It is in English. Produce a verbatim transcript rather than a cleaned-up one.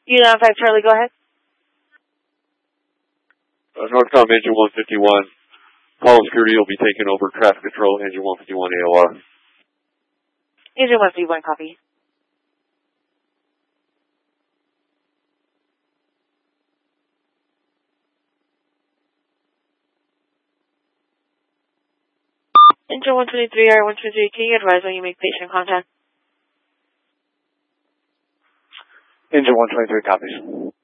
U nine five Charlie, go ahead. Uh, Northcom engine one fifty-one. Call security will be taking over traffic control, engine one fifty-one A O R. Engine one fifty-one, copy. Engine one twenty-three, R one twenty-three, can you advise when you make patient contact? Engine one twenty-three copies.